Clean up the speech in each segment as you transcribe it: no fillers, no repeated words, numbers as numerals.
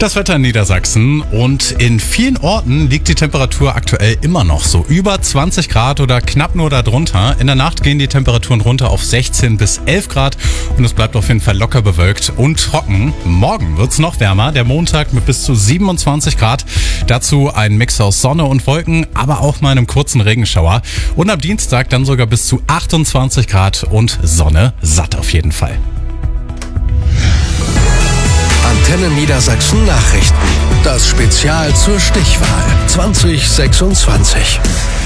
Das Wetter in Niedersachsen und in vielen Orten liegt die Temperatur aktuell immer noch so über 20 Grad oder knapp nur darunter. In der Nacht gehen die Temperaturen runter auf 16 bis 11 Grad und es bleibt auf jeden Fall locker bewölkt und trocken. Morgen wird's noch wärmer, der Montag mit bis zu 27 Grad. Dazu ein Mix aus Sonne und Wolken, aber auch mal einem kurzen Regenschauer. Und am Dienstag dann sogar bis zu 28 Grad und Sonne satt auf jeden Fall. Antenne Niedersachsen Nachrichten. Das Spezial zur Stichwahl 2026.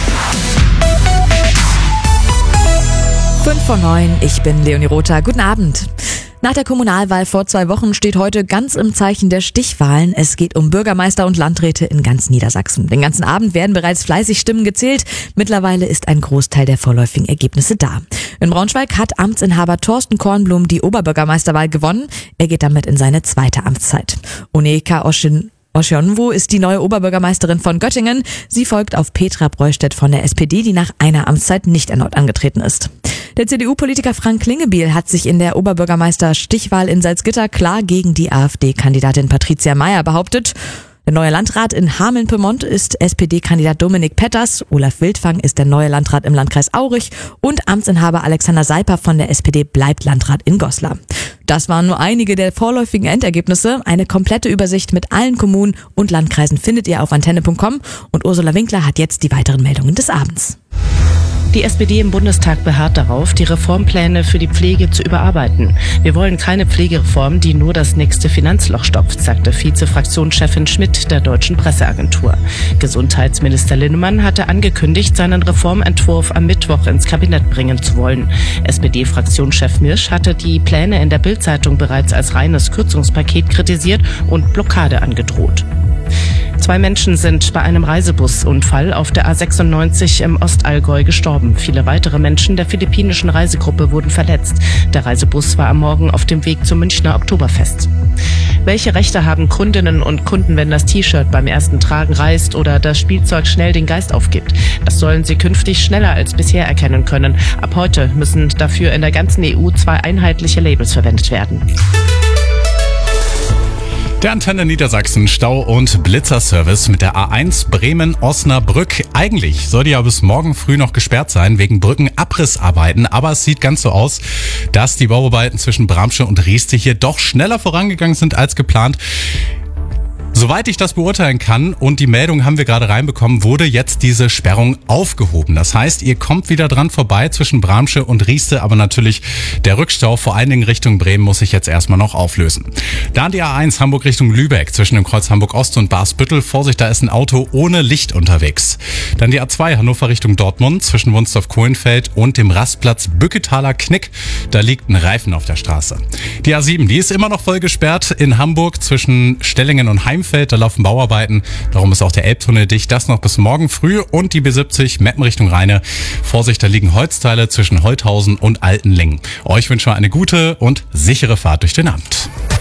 5 vor 9, ich bin Leonie Rother. Guten Abend. Nach der Kommunalwahl vor 2 Wochen steht heute ganz im Zeichen der Stichwahlen. Es geht um Bürgermeister und Landräte in ganz Niedersachsen. Den ganzen Abend werden bereits fleißig Stimmen gezählt. Mittlerweile ist ein Großteil der vorläufigen Ergebnisse da. In Braunschweig hat Amtsinhaber Thorsten die Oberbürgermeisterwahl gewonnen. Er geht damit in seine zweite Amtszeit. Onyeka Osionwo ist die neue Oberbürgermeisterin von Göttingen. Sie folgt auf Petra Breustedt von der SPD, die nach einer Amtszeit nicht erneut angetreten ist. Der CDU-Politiker Frank Klingebiel hat sich in der Oberbürgermeister-Stichwahl in Salzgitter klar gegen die AfD-Kandidatin Patricia Mayr behauptet. Der neue Landrat in Hameln-Pyrmont ist SPD-Kandidat Dominik Petters, Olaf Wildfang ist der neue Landrat im Landkreis Aurich und Amtsinhaber Alexander Seiper von der SPD bleibt Landrat in Goslar. Das waren nur einige der vorläufigen Endergebnisse. Eine komplette Übersicht mit allen Kommunen und Landkreisen findet ihr auf antenne.com und Ursula Winkler hat jetzt die weiteren Meldungen des Abends. Die SPD im Bundestag beharrt darauf, die Reformpläne für die Pflege zu überarbeiten. Wir wollen keine Pflegereform, die nur das nächste Finanzloch stopft, sagte Vize-Fraktionschefin Schmidt der Deutschen Presseagentur. Gesundheitsminister Linnemann hatte angekündigt, seinen Reformentwurf am Mittwoch ins Kabinett bringen zu wollen. SPD-Fraktionschef Mirsch hatte die Pläne in der Bild-Zeitung bereits als reines Kürzungspaket kritisiert und Blockade angedroht. 2 Menschen sind bei einem Reisebusunfall auf der A96 im Ostallgäu gestorben. Viele weitere Menschen der philippinischen Reisegruppe wurden verletzt. Der Reisebus war am Morgen auf dem Weg zum Münchner Oktoberfest. Welche Rechte haben Kundinnen und Kunden, wenn das T-Shirt beim ersten Tragen reißt oder das Spielzeug schnell den Geist aufgibt? Das sollen sie künftig schneller als bisher erkennen können. Ab heute müssen dafür in der ganzen EU 2 einheitliche Labels verwendet werden. Der Antenne Niedersachsen Stau- und Blitzerservice mit der A1 Bremen-Osnabrück. Eigentlich soll die ja bis morgen früh noch gesperrt sein wegen Brückenabrissarbeiten, aber es sieht ganz so aus, dass die Bauarbeiten zwischen Bramsche und Rieste hier doch schneller vorangegangen sind als geplant. Soweit ich das beurteilen kann und die Meldung haben wir gerade reinbekommen, wurde jetzt diese Sperrung aufgehoben. Das heißt, ihr kommt wieder dran vorbei zwischen Bramsche und Rieste, aber natürlich der Rückstau vor allen Dingen Richtung Bremen muss sich jetzt erstmal noch auflösen. Dann die A1 Hamburg Richtung Lübeck zwischen dem Kreuz Hamburg Ost und Barsbüttel. Vorsicht, da ist ein Auto ohne Licht unterwegs. Dann die A2 Hannover Richtung Dortmund zwischen Wunstorf-Kohlenfeld und dem Rastplatz Bücketaler Knick. Da liegt ein Reifen auf der Straße. Die A7, die ist immer noch voll gesperrt in Hamburg zwischen Stellingen und Heimfeld. Da laufen Bauarbeiten, darum ist auch der Elbtunnel dicht. Das noch bis morgen früh und die B70 Meppen Richtung Rheine. Vorsicht, da liegen Holzteile zwischen Holthausen und Altenlingen. Euch wünschen wir eine gute und sichere Fahrt durch den Abend.